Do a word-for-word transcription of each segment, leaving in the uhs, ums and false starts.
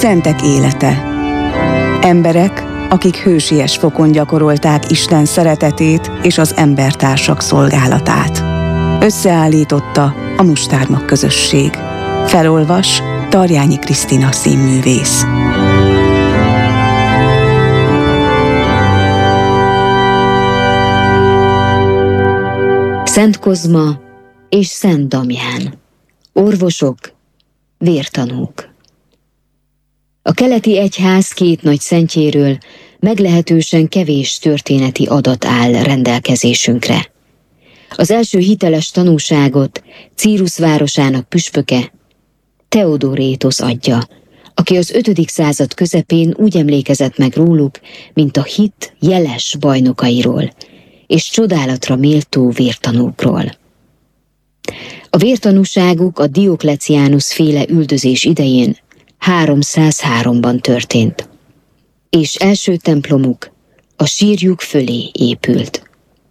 Szentek élete. Emberek, akik hősies fokon gyakorolták Isten szeretetét és az embertársak szolgálatát. Összeállította a Mustármag közösség. Felolvas Tarjányi Krisztina színművész. Szent Kozma és Szent Damján. Orvosok, vértanúk. A keleti egyház két nagy szentjéről meglehetősen kevés történeti adat áll rendelkezésünkre. Az első hiteles tanúságot Círusz városának püspöke, Theodorétosz adja, aki az ötödik század közepén úgy emlékezett meg róluk, mint a hit jeles bajnokairól és csodálatra méltó vértanúkról. A vértanúságuk a Diokleciánus féle üldözés idején háromszázháromban történt, és első templomuk a sírjuk fölé épült.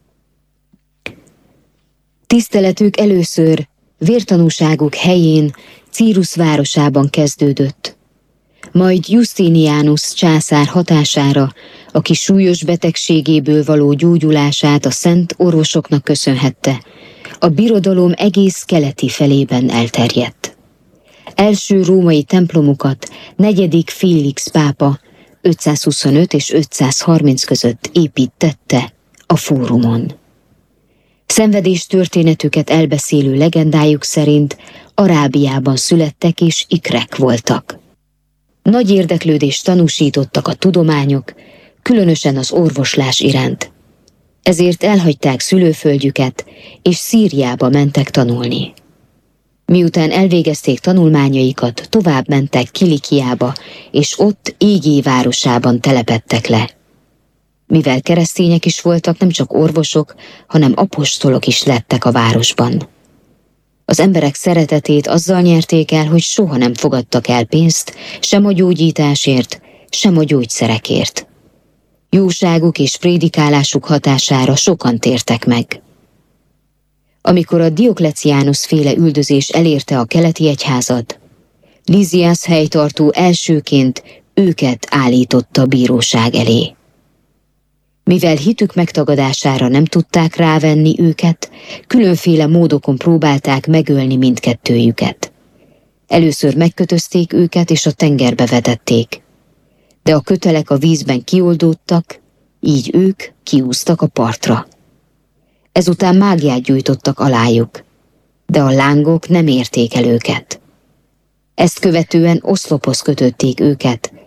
Tiszteletük először vértanúságuk helyén Círusz városában kezdődött, majd Justinianus császár hatására, aki súlyos betegségéből való gyógyulását a szent orvosoknak köszönhette, a birodalom egész keleti felében elterjedt. Első római templomukat negyedik Félix pápa ötszázhuszonöt és ötszázharminc között építette a fórumon. Szenvedés történetüket elbeszélő legendájuk szerint Arábiában születtek és ikrek voltak. Nagy érdeklődést tanúsítottak a tudományok, különösen az orvoslás iránt. Ezért elhagyták szülőföldjüket, és Szíriába mentek tanulni. Miután elvégezték tanulmányaikat, tovább mentek Kilikiába, és ott Égé városában telepedtek le. Mivel keresztények is voltak, nem csak orvosok, hanem apostolok is lettek a városban. Az emberek szeretetét azzal nyerték el, hogy soha nem fogadtak el pénzt, sem a gyógyításért, sem a gyógyszerekért. Jóságuk és prédikálásuk hatására sokan tértek meg. Amikor a Diokleciánus féle üldözés elérte a keleti egyházat, Líziász helytartó elsőként őket állította bíróság elé. Mivel hitük megtagadására nem tudták rávenni őket, különféle módokon próbálták megölni mindkettőjüket. Először megkötözték őket és a tengerbe vetették. De a kötelek a vízben kioldódtak, így ők kiúztak a partra. Ezután mágiát gyújtottak alájuk, de a lángok nem érték el őket. Ezt követően oszlophoz kötötték őket,